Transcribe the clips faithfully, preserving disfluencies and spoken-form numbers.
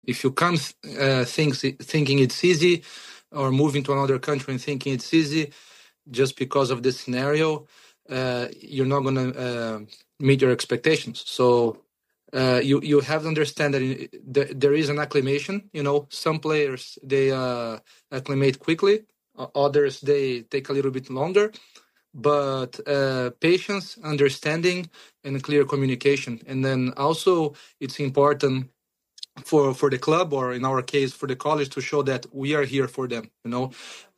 If you come uh, things, thinking it's easy, or moving to another country and thinking it's easy, just because of the scenario, uh, you're not going to uh, meet your expectations. So uh, you you have to understand that in, th- there is an acclimation. You know, some players they uh, acclimate quickly, uh, others they take a little bit longer. But uh, patience, understanding, and clear communication, and then also it's important for for the club, or in our case for the college, to show that we are here for them. You know,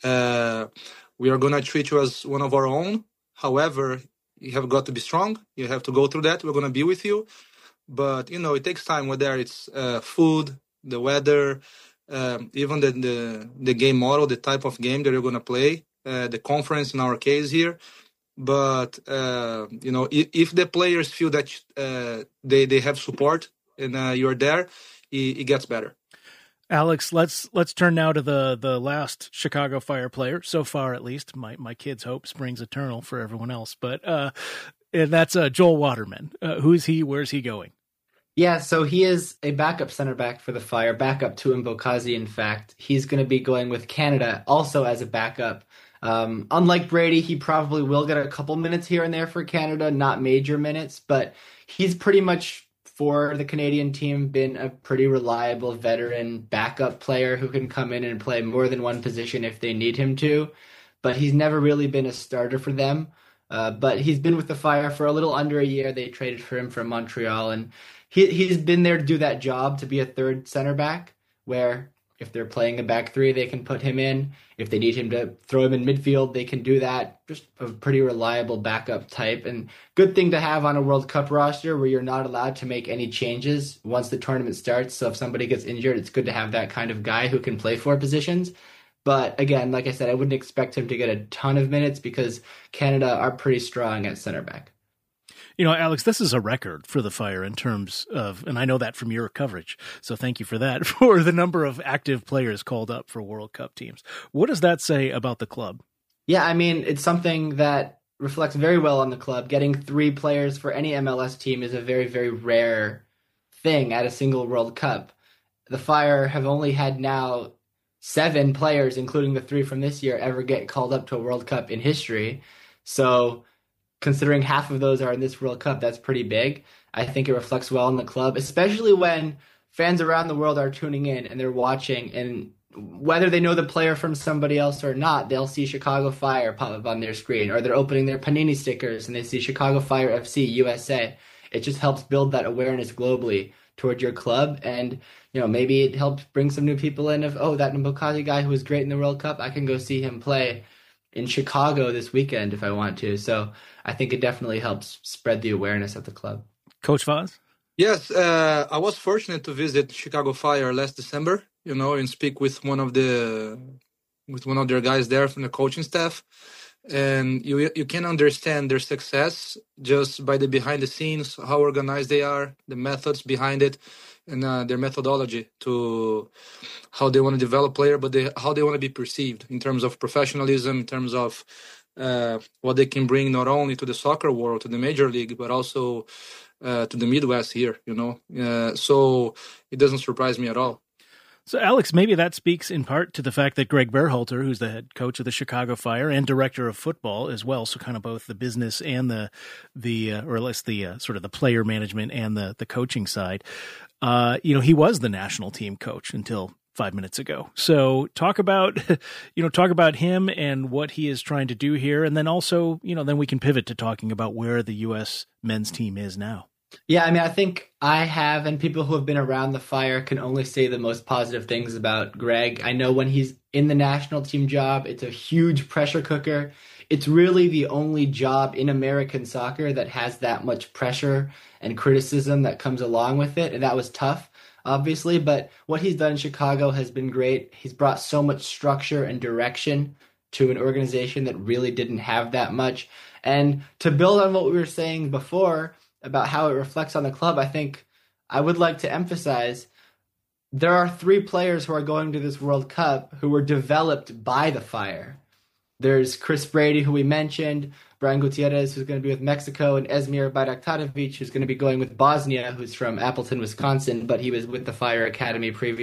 uh, we are gonna treat you as one of our own. However, you have got to be strong. You have to go through that. We're gonna be with you, but you know it takes time. Whether it's uh, food, the weather, um, even the, the the game model, the type of game that you're gonna play, uh, the conference in our case here. But uh, you know, if, if the players feel that uh, they they have support and uh, you're there, it, it gets better. Alex, let's let's turn now to the the last Chicago Fire player so far, at least. My my kids hope springs eternal for everyone else, but uh, and that's uh, Joel Waterman. Uh, who's he? Where's he going? Yeah, so he is a backup center back for the Fire, backup to Mbokazi, in fact. He's going to be going with Canada also as a backup. Um, unlike Brady, he probably will get a couple minutes here and there for Canada, not major minutes, but he's pretty much, for the Canadian team, been a pretty reliable veteran backup player who can come in and play more than one position if they need him to, but he's never really been a starter for them. Uh, but he's been with the Fire for a little under a year. They traded for him from Montreal, and he, he's been there to do that job, to be a third center back, where if they're playing a back three, they can put him in. If they need him to throw him in midfield, they can do that. Just a pretty reliable backup type, and good thing to have on a World Cup roster where you're not allowed to make any changes once the tournament starts. So if somebody gets injured, it's good to have that kind of guy who can play four positions. But again, like I said, I wouldn't expect him to get a ton of minutes because Canada are pretty strong at center back. You know, Alex, this is a record for the Fire in terms of, and I know that from your coverage, so thank you for that, for the number of active players called up for World Cup teams. What does that say about the club? Yeah, I mean, it's something that reflects very well on the club. Getting three players for any M L S team is a very, very rare thing at a single World Cup. The Fire have only had now seven players, including the three from this year, ever get called up to a World Cup in history. So considering half of those are in this World Cup, that's pretty big. I think it reflects well on the club, especially when fans around the world are tuning in and they're watching, and whether they know the player from somebody else or not, they'll see Chicago Fire pop up on their screen, or they're opening their Panini stickers and they see Chicago Fire F C U S A. It just helps build that awareness globally toward your club, and you know, maybe it helps bring some new people in of, oh, that Mbokazi guy who was great in the World Cup, I can go see him play in Chicago this weekend if I want to. So I think it definitely helps spread the awareness of the club. Coach Vaz? Yes, uh, I was fortunate to visit Chicago Fire last December, you know, and speak with one of the with one of their guys there from the coaching staff. And you you can understand their success just by the behind the scenes, how organized they are, the methods behind it, and uh, their methodology to how they want to develop player, but they, how they want to be perceived in terms of professionalism, in terms of uh, what they can bring not only to the soccer world, to the major league, but also uh, to the Midwest here, you know. Uh, so it doesn't surprise me at all. So, Alex, maybe that speaks in part to the fact that Greg Berhalter, who's the head coach of the Chicago Fire and director of football as well, so kind of both the business and the, the uh, or at least the uh, sort of the player management and the, the coaching side, uh, you know, he was the national team coach until five minutes ago. So talk about, you know, talk about him and what he is trying to do here. And then also, you know, then we can pivot to talking about where the U S men's team is now. Yeah, I mean, I think I have, and people who have been around the Fire can only say the most positive things about Greg. I know when he's in the national team job, it's a huge pressure cooker. It's really the only job in American soccer that has that much pressure and criticism that comes along with it. And that was tough, obviously. But what he's done in Chicago has been great. He's brought so much structure and direction to an organization that really didn't have that much. And to build on what we were saying before about how it reflects on the club, I think I would like to emphasize there are three players who are going to this World Cup who were developed by the Fire. There's Chris Brady, who we mentioned, Brian Gutierrez, who's going to be with Mexico, and Esmir Bajraktarevic, who's going to be going with Bosnia, who's from Appleton, Wisconsin, but he was with the Fire Academy previously.